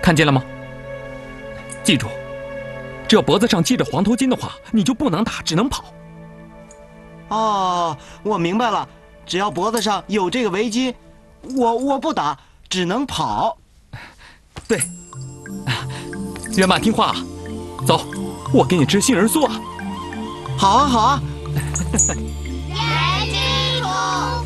看见了吗？记住，只要脖子上系着黄头巾的话，你就不能打，只能跑。 哦，我明白了，只要脖子上有这个围巾，我不打，只能跑。 对，元马听话啊，走，我给你吃杏仁酥啊。 好啊，好啊。 元金土。